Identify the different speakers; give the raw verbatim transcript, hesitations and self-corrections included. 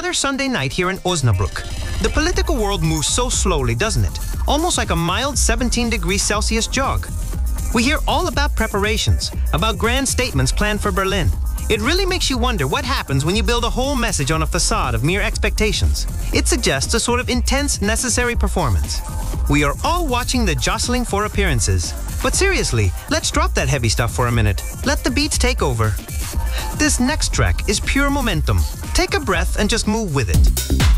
Speaker 1: another Sunday night here in Osnabrück. The political world moves so slowly, doesn't it? Almost like a mild seventeen degrees Celsius jog. We hear all about preparations, about grand statements planned for Berlin. It really makes you wonder what happens when you build a whole message on a facade of mere expectations. It suggests a sort of intense, necessary performance. We are all watching the jostling for appearances. But seriously, let's drop that heavy stuff for a minute. Let the beats take over. This next track is pure momentum. Take a breath and just move with it.